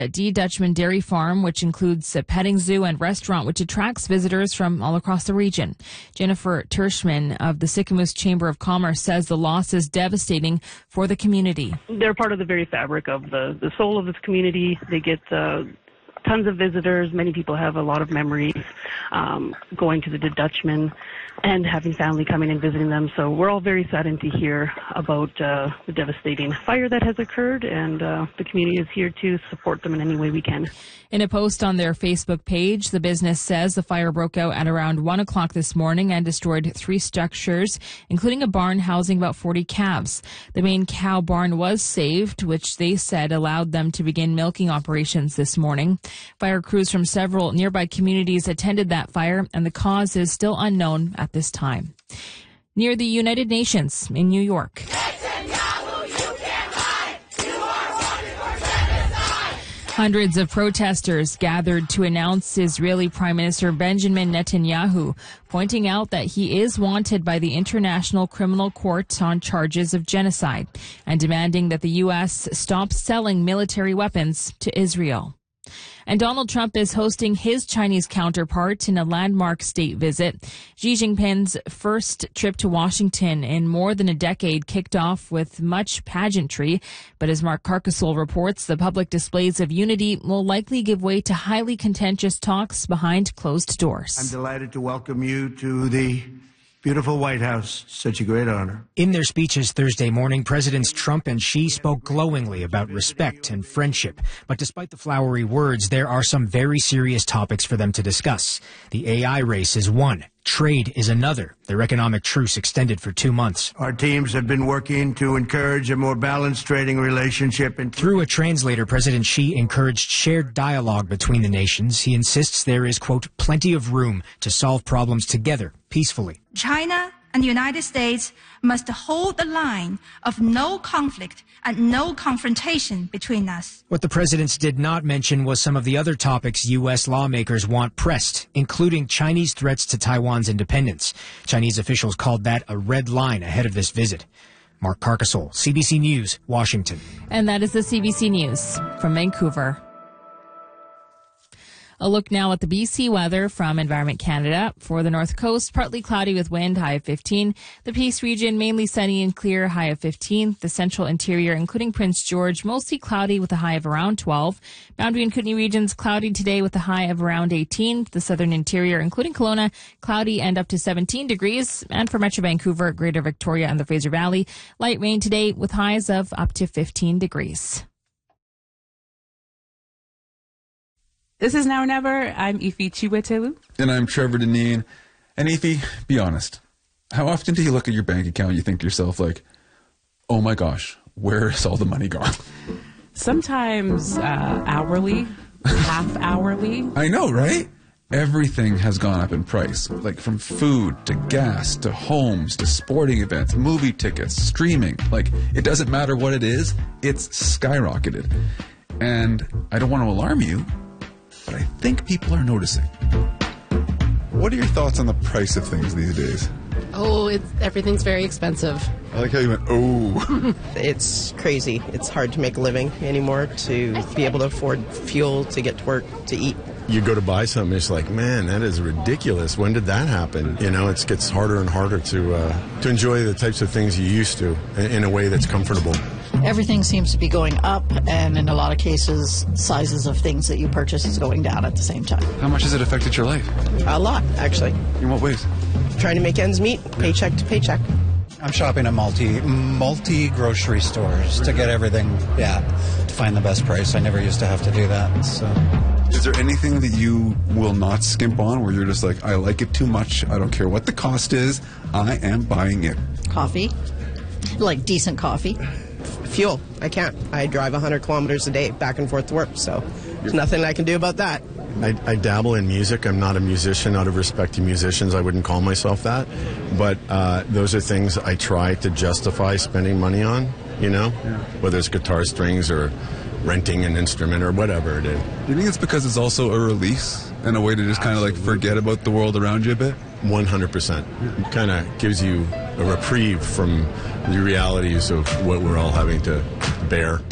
D. Dutchman Dairy Farm, which includes a petting zoo and restaurant, which attracts visitors from all across the region. Jennifer Tershman of the Sicamous Chamber of Commerce says the loss is devastating for the community. They're part of the very fabric of the soul of this community. They get tons of visitors. Many people have a lot of memories going to the Dutchman and having family coming and visiting them. So we're all very saddened to hear about the devastating fire that has occurred, and the community is here to support them in any way we can. In a post on their Facebook page, the business says the fire broke out at around 1 o'clock this morning and destroyed 3 structures, including a barn housing about 40 calves. The main cow barn was saved, which they said allowed them to begin milking operations this morning. Fire crews from several nearby communities attended that fire, and the cause is still unknown at this time. Near the United Nations in New York. Hundreds of protesters gathered to announce Israeli Prime Minister Benjamin Netanyahu, pointing out that he is wanted by the International Criminal Court on charges of genocide and demanding that the U.S. stop selling military weapons to Israel. And Donald Trump is hosting his Chinese counterpart in a landmark state visit. Xi Jinping's first trip to Washington in more than a decade kicked off with much pageantry. But as Mark Carcasole reports, the public displays of unity will likely give way to highly contentious talks behind closed doors. I'm delighted to welcome you to the beautiful White House. Such a great honor. In their speeches Thursday morning, Presidents Trump and Xi spoke glowingly about respect and friendship. But despite the flowery words, there are some very serious topics for them to discuss. The AI race is one. Trade is another. Their economic truce extended for 2 months. Our teams have been working to encourage a more balanced trading relationship. Through a translator, President Xi encouraged shared dialogue between the nations. He insists there is, quote, plenty of room to solve problems together, peacefully. China and the United States must hold the line of no conflict and no confrontation between us. What the presidents did not mention was some of the other topics U.S. lawmakers want pressed, including Chinese threats to Taiwan's independence. Chinese officials called that a red line ahead of this visit. Mark Carcasole, CBC News, Washington. And that is the CBC News from Vancouver. A look now at the BC weather from Environment Canada. For the North Coast, partly cloudy with wind, high of 15. The Peace region, mainly sunny and clear, high of 15. The Central Interior, including Prince George, mostly cloudy with a high of around 12. Boundary and Kootenay regions, cloudy today with a high of around 18. The Southern Interior, including Kelowna, cloudy and up to 17 degrees. And for Metro Vancouver, Greater Victoria and the Fraser Valley, light rain today with highs of up to 15 degrees. This is Now or Never. I'm Ify Chiwetelu. And I'm Trevor Deneen. And Ify, be honest. How often do you look at your bank account and you think to yourself, like, oh my gosh, where is all the money gone? Sometimes hourly, half hourly. I know, right? Everything has gone up in price. Like from food to gas to homes to sporting events, movie tickets, streaming. Like, it doesn't matter what it is, it's skyrocketed. And I don't want to alarm you, but I think people are noticing. What are your thoughts on the price of things these days? Oh, everything's very expensive. I like how you went, oh. It's crazy. It's hard to make a living anymore, to be able to afford fuel, to get to work, to eat. You go to buy something, it's like, man, that is ridiculous. When did that happen? You know, it gets harder and harder to enjoy the types of things you used to in a way that's comfortable. Everything seems to be going up, and in a lot of cases, sizes of things that you purchase is going down at the same time. How much has it affected your life? A lot, actually. In what ways? Trying to make ends meet, paycheck to paycheck. I'm shopping at multi grocery stores to get everything, to find the best price. I never used to have to do that. So, is there anything that you will not skimp on, where you're just like, I like it too much, I don't care what the cost is, I am buying it? Coffee, like decent coffee. Fuel, I can't. I drive 100 kilometers a day back and forth to work, so there's nothing I can do about that. I dabble in music. I'm not a musician. Out of respect to musicians, I wouldn't call myself that. But those are things I try to justify spending money on, you know, whether it's guitar strings or renting an instrument or whatever it is. Do you think it's because it's also a release and a way to just kind of like forget about the world around you a bit? 100%. It kind of gives you a reprieve from the realities of what we're all having to bear.